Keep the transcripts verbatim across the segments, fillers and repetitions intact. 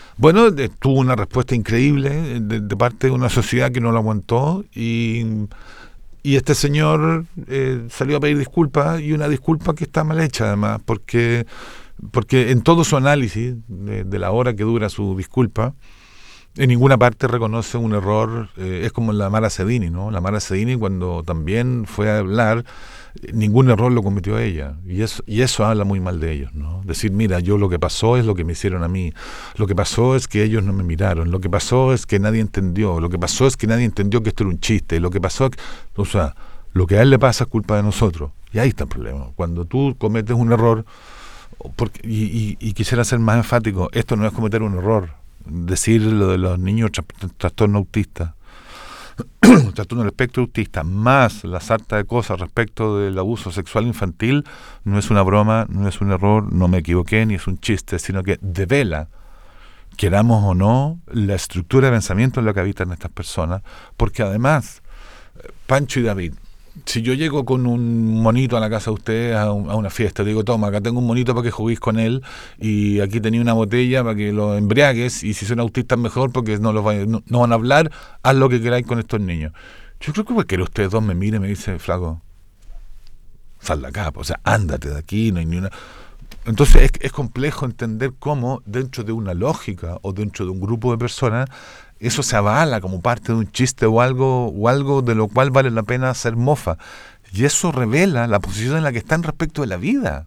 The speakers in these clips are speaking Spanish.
Bueno, de- tuvo una respuesta increíble de, de parte de una sociedad que no lo aguantó y, y este señor eh, salió a pedir disculpas y una disculpa que está mal hecha además, porque, porque en todo su análisis de, de la hora que dura su disculpa, en ninguna parte reconoce un error. Eh, es como la Mara Sedini, ¿no? La Mara Sedini cuando también fue a hablar, eh, ningún error lo cometió ella. Y eso, y eso habla muy mal de ellos, ¿no? Decir, mira, yo lo que pasó es lo que me hicieron a mí. Lo que pasó es que ellos no me miraron. Lo que pasó es que nadie entendió. Lo que pasó es que nadie entendió que esto era un chiste. Lo que pasó es que, o sea, lo que a él le pasa es culpa de nosotros. Y ahí está el problema. Cuando tú cometes un error, porque, y, y, y quisiera ser más enfático, esto no es cometer un error. Decir lo de los niños tra- trastorno autista, trastorno del espectro autista, más la sarta de cosas respecto del abuso sexual infantil, no es una broma, no es un error, no me equivoqué, ni es un chiste, sino que devela, queramos o no, la estructura de pensamiento en la que habitan estas personas, porque además, Pancho y David, si yo llego con un monito a la casa de ustedes a, un- a una fiesta, digo, toma, acá tengo un monito para que juguéis con él y aquí tenía una botella para que lo embriagues y si son autistas mejor porque no, los va- no, no van a hablar, haz lo que queráis con estos niños. Yo creo que cualquiera de ustedes dos me mire y me dice, flaco, sal de acá, o sea, ándate de aquí, no hay ni una... Entonces es, es complejo entender cómo dentro de una lógica o dentro de un grupo de personas eso se avala como parte de un chiste o algo o algo de lo cual vale la pena hacer mofa. Y eso revela la posición en la que están respecto de la vida.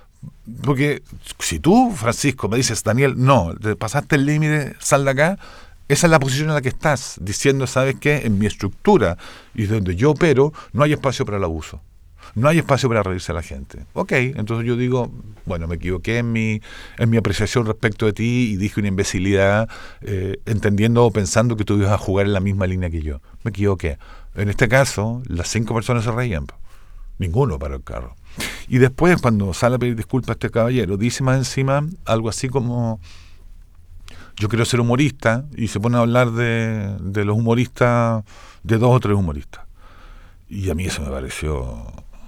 Porque si tú, Francisco, me dices, Daniel, no, te pasaste el límite, sal de acá, esa es la posición en la que estás, diciendo, ¿sabes qué? En mi estructura y donde yo opero, no hay espacio para el abuso. No hay espacio para reírse a la gente. Ok, entonces yo digo, bueno, me equivoqué en mi, en mi apreciación respecto de ti y dije una imbecilidad, eh, entendiendo o pensando que tú ibas a jugar en la misma línea que yo. Me equivoqué. En este caso, las cinco personas se reían. Po. Ninguno paró el carro. Y después, cuando sale a pedir disculpas a este caballero, dice más encima algo así como, yo quiero ser humorista, y se pone a hablar de, de los humoristas, de dos o tres humoristas. Y a mí eso me pareció...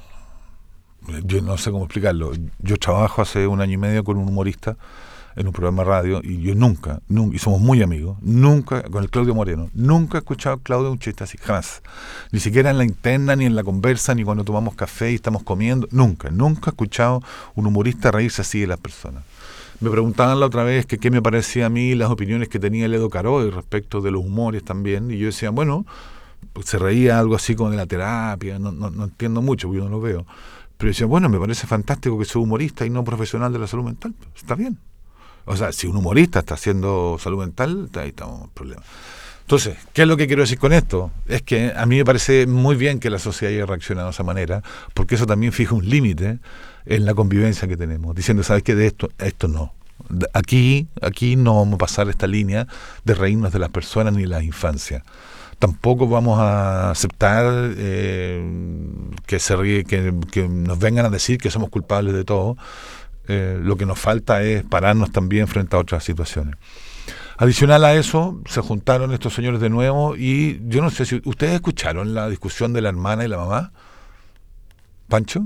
Yo no sé cómo explicarlo. Yo trabajo hace un año y medio con un humorista en un programa de radio y yo nunca, nunca, y somos muy amigos, nunca, con el Claudio Moreno, nunca he escuchado a Claudio un chiste así, jamás. Ni siquiera en la interna, ni en la conversa, ni cuando tomamos café y estamos comiendo, nunca, nunca he escuchado un humorista reírse así de las personas. Me preguntaban la otra vez que qué me parecía a mí las opiniones que tenía el Edo Caroy respecto de los humores también, y yo decía, bueno, pues se reía algo así como de la terapia, no, no, no entiendo mucho porque yo no lo veo. Pero decía, bueno, me parece fantástico que sea humorista y no profesional de la salud mental. Está bien. O sea, si un humorista está haciendo salud mental, ahí estamos en problemas. Entonces, ¿qué es lo que quiero decir con esto? Es que a mí me parece muy bien que la sociedad haya reaccionado de esa manera, porque eso también fija un límite en la convivencia que tenemos, diciendo, ¿sabes qué? De esto, esto no. Aquí, aquí no vamos a pasar esta línea de reírnos de las personas ni de las infancias. Tampoco vamos a aceptar eh, que se ríe, que, que nos vengan a decir que somos culpables de todo. Eh, lo que nos falta es pararnos también frente a otras situaciones. Adicional a eso, se juntaron estos señores de nuevo y yo no sé si ustedes escucharon la discusión de la hermana y la mamá. ¿Pancho?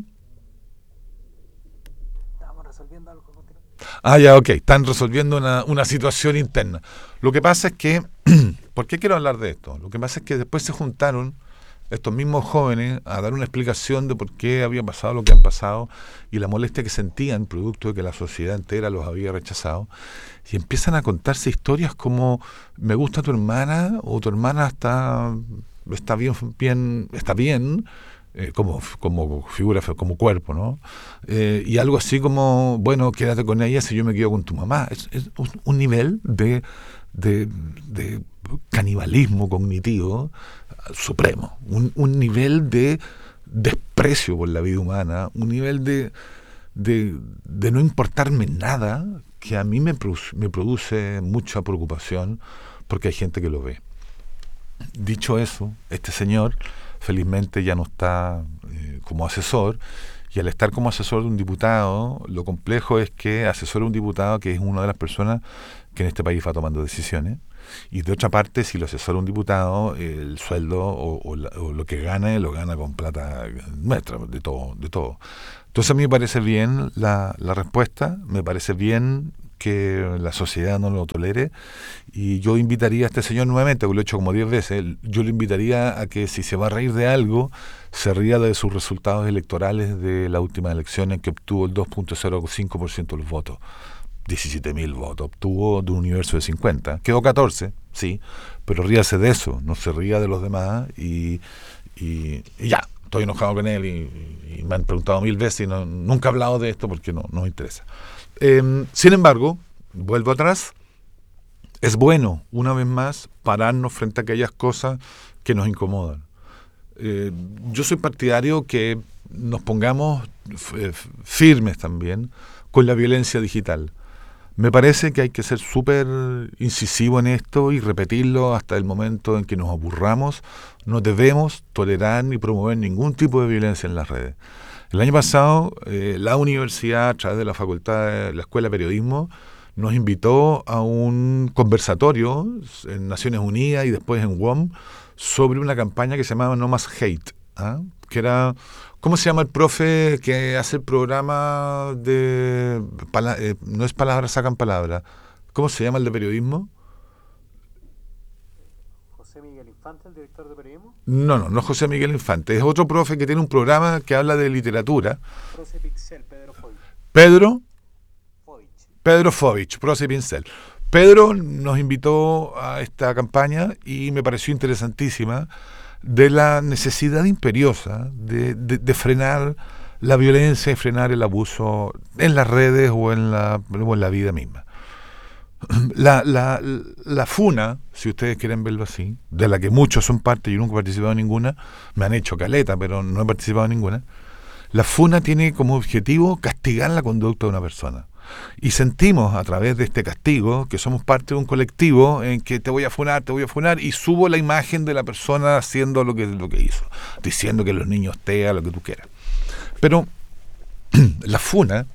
Estamos resolviendo algo. Ah, ya, ok. Están resolviendo una, una situación interna. Lo que pasa es que, ¿por qué quiero hablar de esto? Lo que pasa es que después se juntaron estos mismos jóvenes a dar una explicación de por qué había pasado lo que han pasado y la molestia que sentían producto de que la sociedad entera los había rechazado, y empiezan a contarse historias como me gusta tu hermana o tu hermana está está bien bien está bien eh, como como figura, como cuerpo, ¿no? Eh, y algo así como, bueno, quédate con ella si yo me quedo con tu mamá. Es, es un, un nivel de, de, de canibalismo cognitivo supremo, un, un nivel de desprecio por la vida humana, un nivel de, de, de no importarme nada que a mí me, produce, me produce mucha preocupación porque hay gente que lo ve. Dicho eso, este señor felizmente ya no está eh, como asesor, y al estar como asesor de un diputado, lo complejo es que asesora a un diputado que es una de las personas que en este país va tomando decisiones. Y de otra parte, si lo asesora un diputado, el sueldo o, o, la, o lo que gane, lo gana con plata nuestra, de todo, de todo. Entonces a mí me parece bien la, la respuesta, me parece bien que la sociedad no lo tolere, y yo invitaría a este señor nuevamente, porque lo he hecho como diez veces, yo le invitaría a que si se va a reír de algo, se ría de sus resultados electorales de la última elección en que obtuvo el dos punto cero cinco por ciento de los votos. diecisiete mil votos obtuvo de un universo de cincuenta, quedó catorce, sí, pero ríase de eso, no se ría de los demás, y, y, y ya, estoy enojado con él, y, y me han preguntado mil veces y no, nunca he hablado de esto porque no, no me interesa. Eh, sin embargo, vuelvo atrás, es bueno, una vez más, pararnos frente a aquellas cosas que nos incomodan. Eh, yo soy partidario que nos pongamos f- firmes también con la violencia digital. Me parece que hay que ser súper incisivo en esto y repetirlo hasta el momento en que nos aburramos. No debemos tolerar ni promover ningún tipo de violencia en las redes. El año pasado, eh, la universidad, a través de la facultad de la Escuela de Periodismo, nos invitó a un conversatorio en Naciones Unidas y después en W O M sobre una campaña que se llamaba No Más Hate, ¿ah? Que era, ¿cómo se llama el profe que hace el programa de, pala, eh, no es palabras sacan palabras, ¿cómo se llama el de periodismo? José Miguel Infante, el director de periodismo. No, no, no es José Miguel Infante, es otro profe que tiene un programa que habla de literatura. Profe Pixel, Pedro Fovich. Pedro Fovich. Pedro Fovich, profe Pincel. Pedro nos invitó a esta campaña y me pareció interesantísima, de la necesidad imperiosa de, de, de frenar la violencia y frenar el abuso en las redes o en la, o en la vida misma. La, la, la funa, si ustedes quieren verlo así, de la que muchos son parte, yo nunca he participado en ninguna, me han hecho caleta, pero no he participado en ninguna. La funa tiene como objetivo castigar la conducta de una persona. Y sentimos a través de este castigo que somos parte de un colectivo en que te voy a funar, te voy a funar, y subo la imagen de la persona haciendo lo que, lo que hizo, diciendo que los niños tea, lo que tú quieras. Pero la funa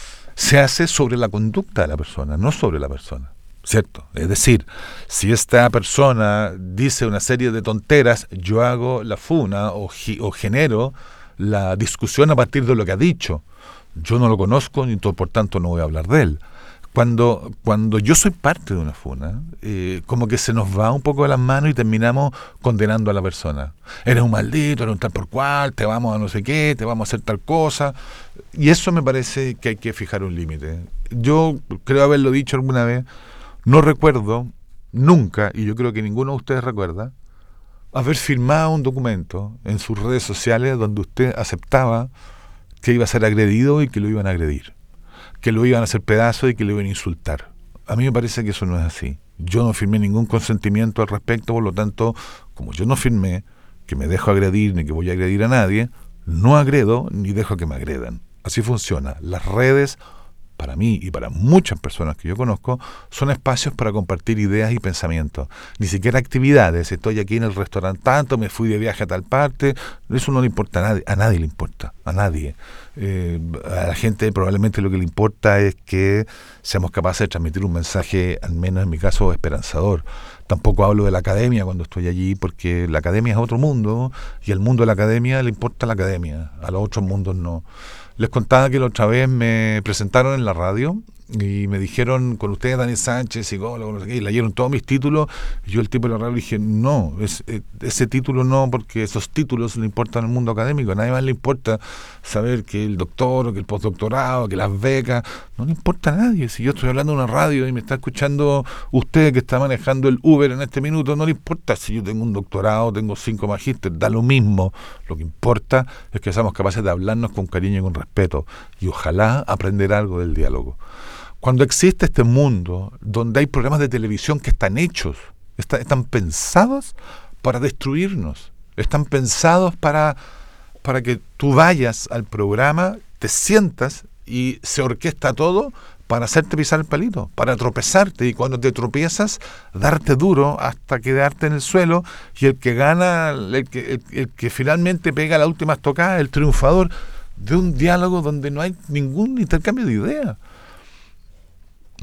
se hace sobre la conducta de la persona, no sobre la persona, ¿cierto? Es decir, si esta persona dice una serie de tonteras, yo hago la funa o, o genero la discusión a partir de lo que ha dicho. Yo no lo conozco, ni por tanto no voy a hablar de él. Cuando, cuando yo soy parte de una funa, eh, como que se nos va un poco de las manos y terminamos condenando a la persona. Eres un maldito, eres un tal por cual, te vamos a no sé qué, te vamos a hacer tal cosa. Y eso me parece que hay que fijar un límite. Yo creo haberlo dicho alguna vez, no recuerdo nunca, y yo creo que ninguno de ustedes recuerda, haber firmado un documento en sus redes sociales donde usted aceptaba que iba a ser agredido y que lo iban a agredir, que lo iban a hacer pedazos y que lo iban a insultar. A mí me parece que eso no es así. Yo no firmé ningún consentimiento al respecto, por lo tanto, como yo no firmé que me dejo agredir ni que voy a agredir a nadie, no agredo ni dejo que me agredan. Así funciona. Las redes, para mí y para muchas personas que yo conozco, son espacios para compartir ideas y pensamientos. Ni siquiera actividades. Estoy aquí en el restaurante tanto, me fui de viaje a tal parte. Eso no le importa a nadie. A nadie le importa. A nadie. Eh, a la gente probablemente lo que le importa es que seamos capaces de transmitir un mensaje, al menos en mi caso, esperanzador. Tampoco hablo de la academia cuando estoy allí, porque la academia es otro mundo y al mundo de la academia le importa la academia. A los otros mundos no. Les contaba que la otra vez me presentaron en la radio y me dijeron, con ustedes Daniel Sánchez, psicólogo, no sé qué, y leyeron todos mis títulos, y yo el tipo de la radio le dije, no, es, es, ese título no, porque esos títulos le importan al mundo académico, a nadie más le importa saber que el doctor, o que el postdoctorado, que las becas, no le importa a nadie. Si yo estoy hablando de una radio y me está escuchando usted que está manejando el Uber en este minuto, no le importa si yo tengo un doctorado, tengo cinco magísteres, da lo mismo. Lo que importa es que seamos capaces de hablarnos con cariño y con respeto, y ojalá aprender algo del diálogo. Cuando existe este mundo donde hay programas de televisión que están hechos, está, están pensados para destruirnos, están pensados para, para que tú vayas al programa, te sientas y se orquesta todo para hacerte pisar el palito, para tropezarte, y cuando te tropiezas, darte duro hasta quedarte en el suelo, y el que gana, el que, el, el que finalmente pega la última estocada, el triunfador de un diálogo donde no hay ningún intercambio de ideas.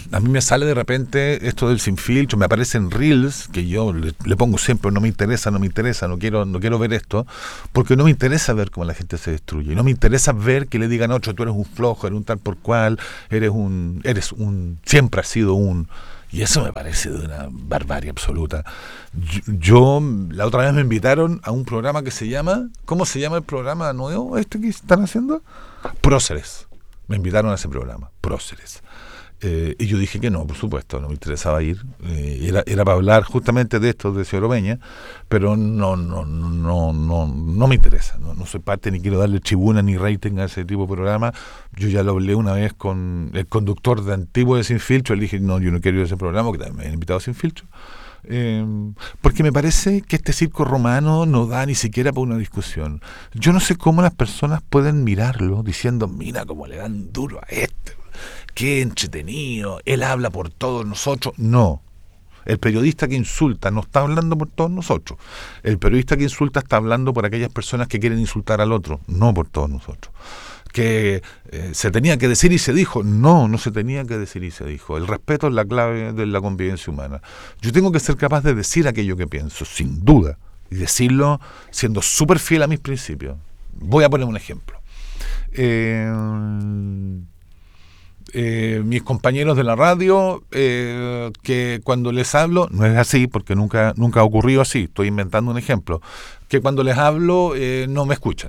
a mí me sale de repente esto del sin filtro, me aparecen reels que yo le, le pongo siempre, no me interesa, no me interesa, no quiero no quiero ver esto, porque no me interesa ver cómo la gente se destruye, y no me interesa ver que le digan a otro, tú eres un flojo, eres un tal por cual, eres un, eres un, siempre has sido un, y eso me parece de una barbarie absoluta. Yo, yo la otra vez me invitaron a un programa que se llama, ¿cómo se llama el programa nuevo este que están haciendo? Próceres. Me invitaron a ese programa, Próceres. Eh, y yo dije que no, por supuesto, no me interesaba ir. Eh, era, era para hablar justamente de esto, de Ciudad Peña, pero no, no, no, no, no me interesa. No, no soy parte ni quiero darle tribuna ni rating a ese tipo de programa. Yo ya lo hablé una vez con el conductor de Antiguo de Sin Filtro. Le dije, no, yo no quiero ir a ese programa, que también me han invitado a Sin Filtro. Eh, porque me parece que este circo romano no da ni siquiera para una discusión. Yo no sé cómo las personas pueden mirarlo diciendo, mira cómo le dan duro a este, qué entretenido, él habla por todos nosotros. No, el periodista que insulta no está hablando por todos nosotros. El periodista que insulta está hablando por aquellas personas que quieren insultar al otro, no por todos nosotros. Que eh, se tenía que decir y se dijo. No, no se tenía que decir y se dijo. El respeto es la clave de la convivencia humana. Yo tengo que ser capaz de decir aquello que pienso, sin duda, y decirlo siendo súper fiel a mis principios. Voy a poner un ejemplo. Eh, eh, mis compañeros de la radio, eh, que cuando les hablo, no es así, porque nunca, nunca ha ocurrido así, estoy inventando un ejemplo, que cuando les hablo eh, no me escuchan.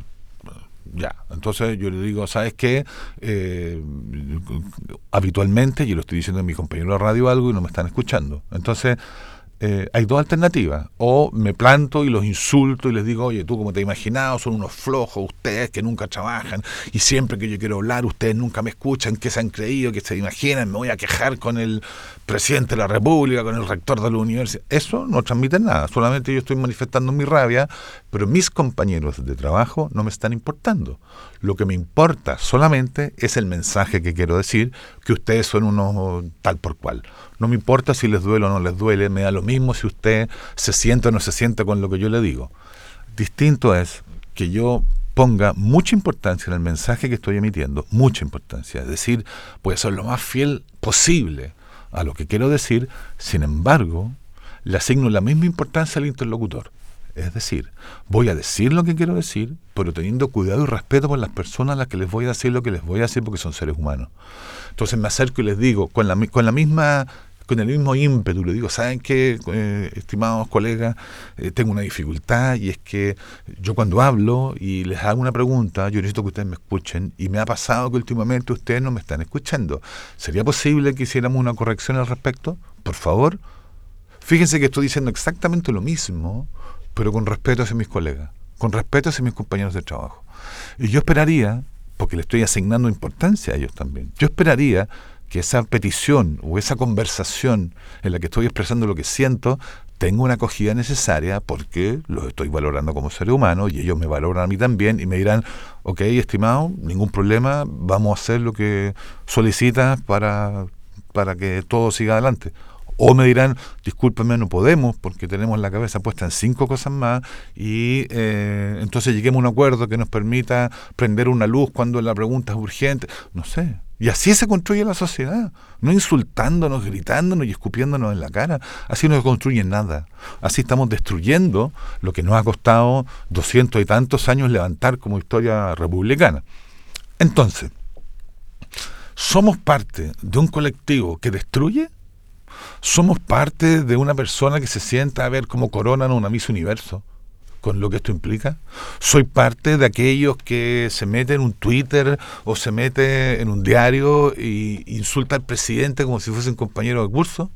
Ya, entonces yo le digo, ¿sabes qué? Eh, habitualmente, yo lo estoy diciendo a mi compañero de radio algo y no me están escuchando. Entonces, eh, hay dos alternativas. O me planto y los insulto y les digo, oye, tú como te he imaginado, son unos flojos ustedes que nunca trabajan y siempre que yo quiero hablar, ustedes nunca me escuchan, ¿qué se han creído? ¿Qué se imaginan? Me voy a quejar con el presidente de la República, con el rector de la universidad. Eso no transmite nada, solamente yo estoy manifestando mi rabia, pero mis compañeros de trabajo no me están importando. Lo que me importa solamente es el mensaje que quiero decir, que ustedes son unos tal por cual. No me importa si les duele o no les duele, me da lo mismo si usted se siente o no se siente con lo que yo le digo. Distinto es que yo ponga mucha importancia en el mensaje que estoy emitiendo, mucha importancia, es decir, voy a ser lo más fiel posible a lo que quiero decir, sin embargo, le asigno la misma importancia al interlocutor. Es decir, voy a decir lo que quiero decir, pero teniendo cuidado y respeto por las personas a las que les voy a decir lo que les voy a decir, porque son seres humanos. Entonces me acerco y les digo, con la, con la misma, con el mismo ímpetu, le digo, ¿saben qué, eh, estimados colegas? Eh, tengo una dificultad, y es que yo cuando hablo y les hago una pregunta, yo necesito que ustedes me escuchen, y me ha pasado que últimamente ustedes no me están escuchando. ¿Sería posible que hiciéramos una corrección al respecto? Por favor. Fíjense que estoy diciendo exactamente lo mismo, pero con respeto hacia mis colegas, con respeto hacia mis compañeros de trabajo. Y yo esperaría, porque le estoy asignando importancia a ellos también, yo esperaría que esa petición o esa conversación en la que estoy expresando lo que siento tenga una acogida necesaria, porque los estoy valorando como seres humanos y ellos me valoran a mí también y me dirán, ok, estimado, ningún problema, vamos a hacer lo que solicitas para, para que todo siga adelante. O me dirán, discúlpeme, no podemos porque tenemos la cabeza puesta en cinco cosas más y eh, entonces lleguemos a un acuerdo que nos permita prender una luz cuando la pregunta es urgente. No sé. Y así se construye la sociedad, no insultándonos, gritándonos y escupiéndonos en la cara. Así no se construye nada. Así estamos destruyendo lo que nos ha costado doscientos y tantos años levantar como historia republicana. Entonces, ¿somos parte de un colectivo que destruye? ¿Somos parte de una persona que se sienta a ver cómo coronan una Miss Universo, con lo que esto implica? ¿Soy parte de aquellos que se meten en un Twitter o se mete en un diario e insulta al presidente como si fuese un compañero de curso?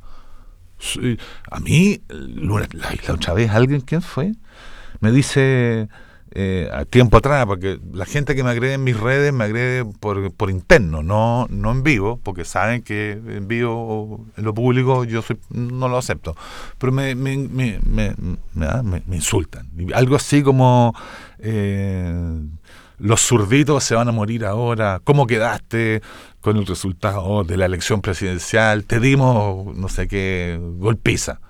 A mí, la, la otra vez, alguien, ¿quién fue? Me dice... Eh, a tiempo atrás, porque la gente que me agrede en mis redes me agrede por, por interno, no, no en vivo, porque saben que en vivo, en lo público, yo soy, no lo acepto, pero me, me, me, me, me, me, me insultan, algo así como eh, los zurditos se van a morir ahora, ¿cómo quedaste con el resultado de la elección presidencial? Te dimos no sé qué golpiza.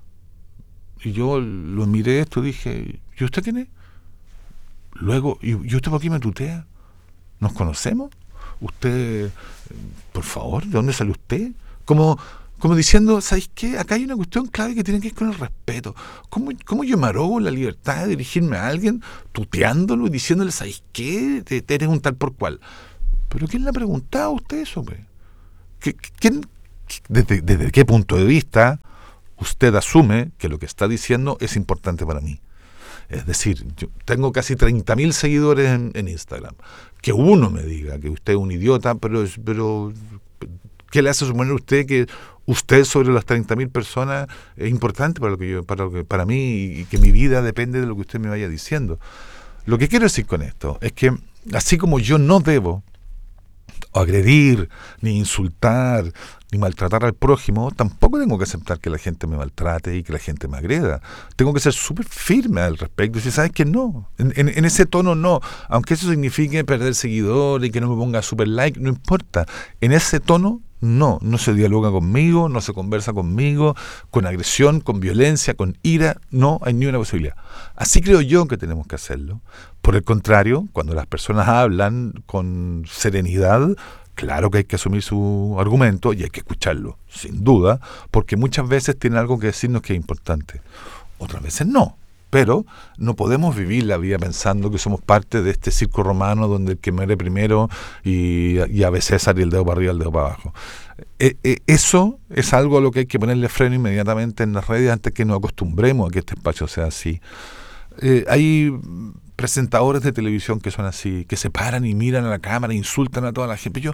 Y yo lo miré esto y dije, ¿y usted quién es? Luego, ¿y usted por qué me tutea? ¿Nos conocemos? Usted, por favor, ¿de dónde sale usted? Como, como diciendo, ¿sabéis qué? Acá hay una cuestión clave que tiene que ver con el respeto. ¿Cómo, cómo yo me arrogo la libertad de dirigirme a alguien tuteándolo y diciéndole, ¿sabéis qué? Te, te eres un tal por cual. ¿Pero quién le ha preguntado a usted eso, pues? ¿Quién, desde, ¿Desde qué punto de vista usted asume que lo que está diciendo es importante para mí? Es decir, yo tengo casi treinta mil seguidores en, en Instagram. Que uno me diga que usted es un idiota, pero, pero ¿qué le hace suponer a usted que usted sobre las treinta mil personas es importante para, lo que yo, para, lo que, para mí y que mi vida depende de lo que usted me vaya diciendo? Lo que quiero decir con esto es que así como yo no debo agredir, ni insultar, ni maltratar al prójimo, tampoco tengo que aceptar que la gente me maltrate y que la gente me agreda. Tengo que ser súper firme al respecto y decir, ¿sabes qué? No, en, en, en ese tono no, aunque eso signifique perder seguidores y que no me ponga super like, no importa, en ese tono no, no se dialoga conmigo, no se conversa conmigo, con agresión, con violencia, con ira, no hay ni una posibilidad. Así creo yo que tenemos que hacerlo. Por el contrario, cuando las personas hablan con serenidad, claro que hay que asumir su argumento y hay que escucharlo, sin duda, porque muchas veces tiene algo que decirnos que es importante, otras veces no. Pero no podemos vivir la vida pensando que somos parte de este circo romano donde el que muere primero y, y a veces César y el dedo para arriba y el dedo para abajo. Eh, eh, eso es algo a lo que hay que ponerle freno inmediatamente en las redes antes que nos acostumbremos a que este espacio sea así. Eh, hay presentadores de televisión que son así, que se paran y miran a la cámara, insultan a toda la gente. Yo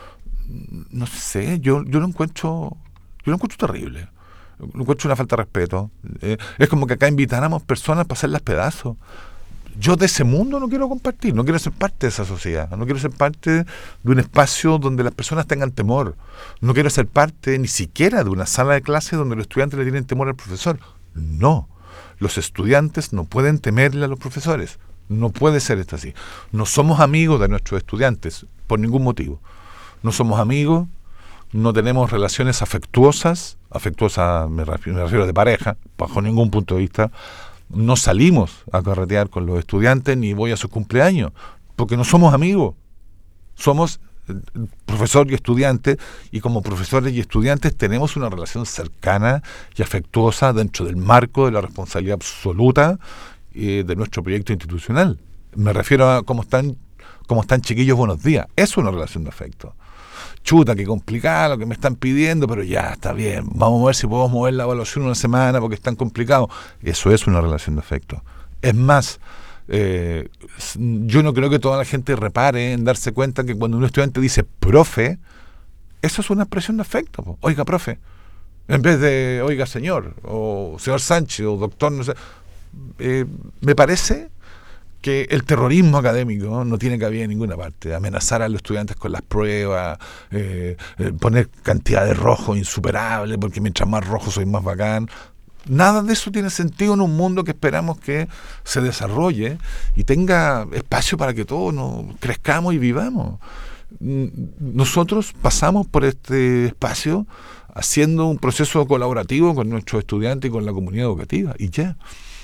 no sé, yo, yo lo encuentro, yo lo encuentro terrible. Lo encuentro una falta de respeto. Eh, es como que acá invitáramos personas para hacerlas pedazos. Yo de ese mundo no quiero compartir, no quiero ser parte de esa sociedad, no quiero ser parte de un espacio donde las personas tengan temor, no quiero ser parte ni siquiera de una sala de clase donde los estudiantes le tienen temor al profesor. No, los estudiantes no pueden temerle a los profesores, no puede ser esto así. No somos amigos de nuestros estudiantes por ningún motivo, no somos amigos, no tenemos relaciones afectuosas, afectuosas me refiero, me refiero de pareja, bajo ningún punto de vista. No salimos a carretear con los estudiantes ni voy a sus cumpleaños, porque no somos amigos, somos profesor y estudiante, y como profesores y estudiantes tenemos una relación cercana y afectuosa dentro del marco de la responsabilidad absoluta eh, de nuestro proyecto institucional. Me refiero a cómo están, cómo están chiquillos, buenos días. Es una relación de afecto. Chuta, qué complicado lo que me están pidiendo, pero ya, está bien, vamos a ver si podemos mover la evaluación una semana porque es tan complicado. Eso es una relación de afecto. Es más, eh, yo no creo que toda la gente repare en darse cuenta que cuando un estudiante dice profe, eso es una expresión de afecto. Po. Oiga, profe, en vez de oiga, señor, o señor Sánchez, o doctor, no sé. Eh, me parece que el terrorismo académico no tiene cabida en ninguna parte. Amenazar a los estudiantes con las pruebas, eh, eh, poner cantidad de rojo insuperable, porque mientras más rojo soy más bacán. Nada de eso tiene sentido en un mundo que esperamos que se desarrolle y tenga espacio para que todos nos crezcamos y vivamos. Nosotros pasamos por este espacio haciendo un proceso colaborativo con nuestros estudiantes y con la comunidad educativa, y ya.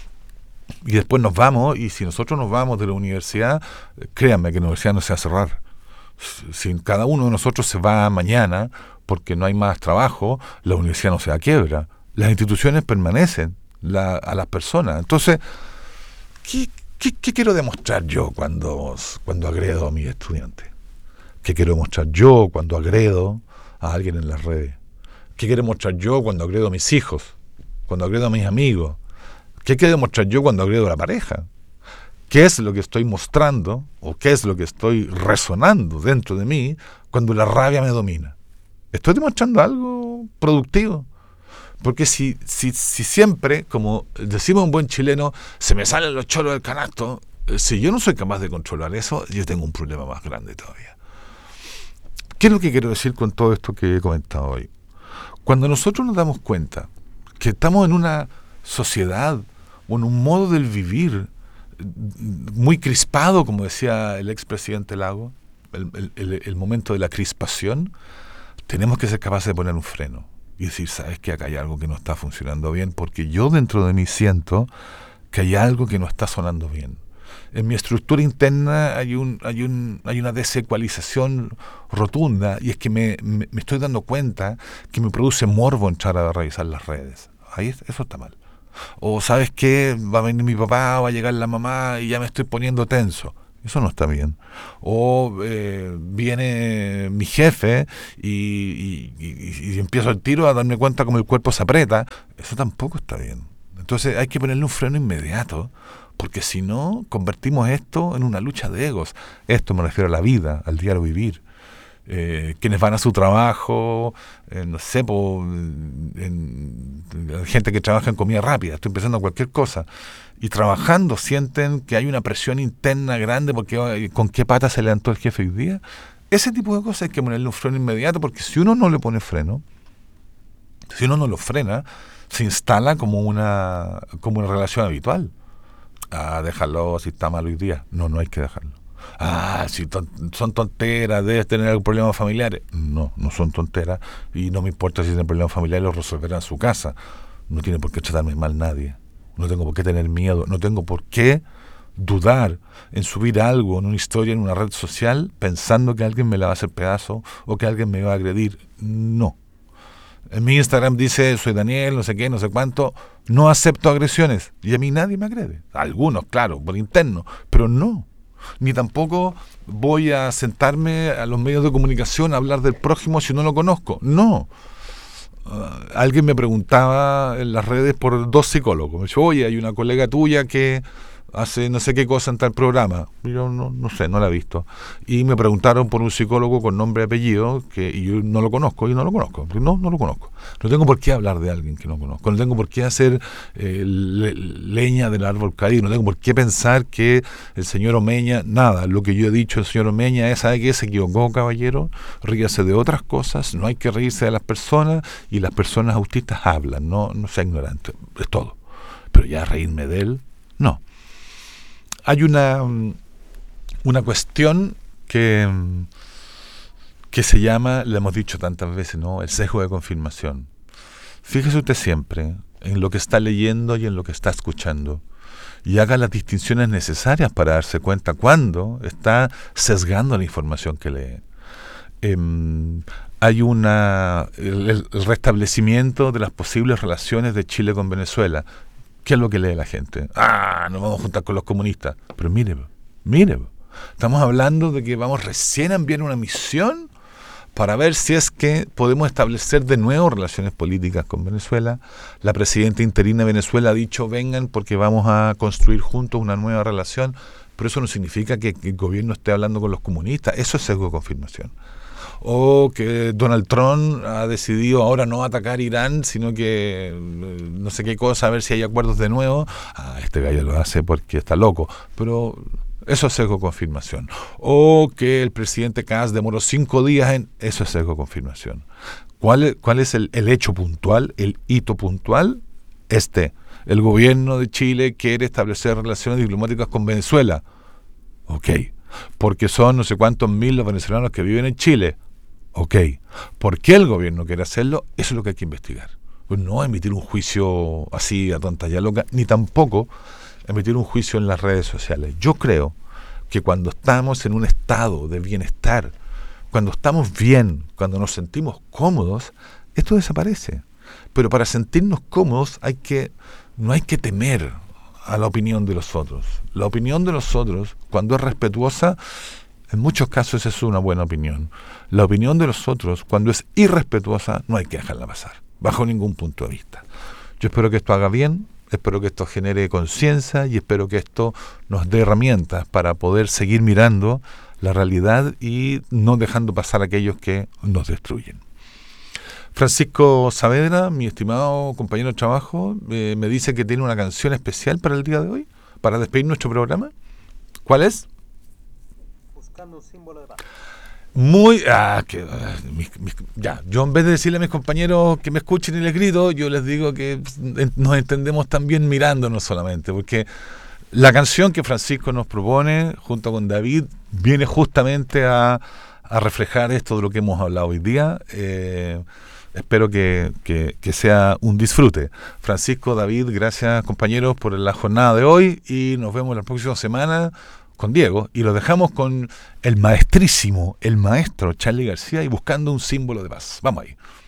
Y después nos vamos, y si nosotros nos vamos de la universidad, créanme que la universidad no se va a cerrar. Si cada uno de nosotros se va mañana porque no hay más trabajo, la universidad no se da quiebra. Las instituciones permanecen la, a las personas. Entonces, ¿qué, qué, qué quiero demostrar yo cuando, cuando agredo a mis estudiantes? ¿Qué quiero demostrar yo cuando agredo a alguien en las redes? ¿Qué quiero demostrar yo cuando agredo a mis hijos? Cuando agredo a mis amigos? ¿Qué quiero demostrar yo cuando agredo a la pareja? ¿Qué es lo que estoy mostrando o qué es lo que estoy resonando dentro de mí cuando la rabia me domina? ¿Estoy demostrando algo productivo? Porque si, si, si siempre, como decimos un buen chileno, se me salen los choros del canasto, si yo no soy capaz de controlar eso, yo tengo un problema más grande todavía. ¿Qué es lo que quiero decir con todo esto que he comentado hoy? Cuando nosotros nos damos cuenta que estamos en una sociedad o en un modo del vivir muy crispado, como decía el expresidente Lago, el, el, el momento de la crispación, tenemos que ser capaces de poner un freno y decir, sabes que acá hay algo que no está funcionando bien, porque yo dentro de mí siento que hay algo que no está sonando bien. En mi estructura interna hay un hay un hay una desecualización rotunda, y es que me, me, me estoy dando cuenta que me produce morbo entrar a revisar las redes. Ahí es- eso está mal. O ¿sabes qué? Va a venir mi papá, va a llegar la mamá y ya me estoy poniendo tenso. Eso no está bien. O eh, viene mi jefe y, y, y- y empiezo el tiro a darme cuenta como el cuerpo se aprieta. Eso tampoco está bien. Entonces hay que ponerle un freno inmediato, porque si no, convertimos esto en una lucha de egos. Esto me refiero a la vida, al diario vivir. Eh, quienes van a su trabajo, eh, no sé, po, en, en- gente que trabaja en comida rápida, estoy pensando en cualquier cosa, y trabajando sienten que hay una presión interna grande porque ay, con qué pata se levantó el jefe hoy día. Ese tipo de cosas hay que ponerle un freno inmediato, porque si uno no le pone freno, si uno no lo frena, se instala como una, como una relación habitual. Ah, déjalo, si está mal hoy día. No, no hay que dejarlo. Ah, si ton- son tonteras, debes tener algún problema familiares. No, no son tonteras, y no me importa si tienen problemas familiares, los resolverán en su casa. No tiene por qué tratarme mal nadie. No tengo por qué tener miedo, no tengo por qué dudar en subir algo en una historia, en una red social, pensando que alguien me la va a hacer pedazo o que alguien me va a agredir. No. En mi Instagram dice, soy Daniel, no sé qué, no sé cuánto, no acepto agresiones. Y a mí nadie me agrede. Algunos, claro, por interno, pero no. Ni tampoco voy a sentarme a los medios de comunicación a hablar del prójimo si no lo conozco. No. Ah, alguien me preguntaba en las redes por dos psicólogos. Me dijo, oye, hay una colega tuya que hace no sé qué cosa en tal programa. Y yo no, no sé, no la he visto. Y me preguntaron por un psicólogo con nombre y apellido, que y yo no lo conozco, y no lo conozco. No, no lo conozco. No tengo por qué hablar de alguien que no conozco. No tengo por qué hacer eh, le, leña del árbol caído. No tengo por qué pensar que el señor Omeña, nada, lo que yo he dicho el señor Omeña es, ¿sabe qué? Se equivocó, caballero. Ríase de otras cosas. No hay que reírse de las personas, y las personas autistas hablan. No, no sea ignorante. Es todo. Pero ya reírme de él, no. Hay una, una cuestión que, que se llama, le hemos dicho tantas veces, ¿no? El sesgo de confirmación. Fíjese usted siempre en lo que está leyendo y en lo que está escuchando, y haga las distinciones necesarias para darse cuenta cuando está sesgando la información que lee. Eh, hay una el, el restablecimiento de las posibles relaciones de Chile con Venezuela. ¿Qué es lo que lee la gente? Ah, nos vamos a juntar con los comunistas. Pero mire, mire, estamos hablando de que vamos recién a enviar una misión para ver si es que podemos establecer de nuevo relaciones políticas con Venezuela. La presidenta interina de Venezuela ha dicho, vengan porque vamos a construir juntos una nueva relación, pero eso no significa que, que el gobierno esté hablando con los comunistas. Eso es sesgo de confirmación. O que Donald Trump ha decidido ahora no atacar Irán, sino que no sé qué cosa, a ver si hay acuerdos de nuevo. Ah, este gallo lo hace porque está loco. Pero eso es sesgo de confirmación. O que el presidente Kass demoró cinco días en... Eso es sesgo de confirmación. ¿Cuál es, cuál es el, el hecho puntual, el hito puntual? Este. El gobierno de Chile quiere establecer relaciones diplomáticas con Venezuela. Ok. Porque son no sé cuántos mil los venezolanos que viven en Chile. Ok. ¿Por qué el gobierno quiere hacerlo? Eso es lo que hay que investigar. Pues no emitir un juicio así a tonta y a loca, ni tampoco emitir un juicio en las redes sociales. Yo creo que cuando estamos en un estado de bienestar, cuando estamos bien, cuando nos sentimos cómodos, esto desaparece. Pero para sentirnos cómodos hay que, no hay que temer a la opinión de los otros. La opinión de los otros, cuando es respetuosa, en muchos casos es una buena opinión. La opinión de los otros, cuando es irrespetuosa, no hay que dejarla pasar, bajo ningún punto de vista. Yo espero que esto haga bien, espero que esto genere conciencia y espero que esto nos dé herramientas para poder seguir mirando la realidad y no dejando pasar a aquellos que nos destruyen. Francisco Saavedra, mi estimado compañero de trabajo, eh, me dice que tiene una canción especial para el día de hoy, para despedir nuestro programa. ¿Cuál es? Buscando un símbolo de paz. Muy... Ah, que, ah, mi, mi, ya, yo en vez de decirle a mis compañeros que me escuchen y les grito, yo les digo que nos entendemos también mirándonos solamente, porque la canción que Francisco nos propone, junto con David, viene justamente a, a reflejar esto de lo que hemos hablado hoy día. Eh, espero que, que, que sea un disfrute. Francisco, David, gracias compañeros por la jornada de hoy y nos vemos la próxima semana con Diego y lo dejamos con el maestrísimo, el maestro Charly García y Buscando un símbolo de paz. Vamos ahí.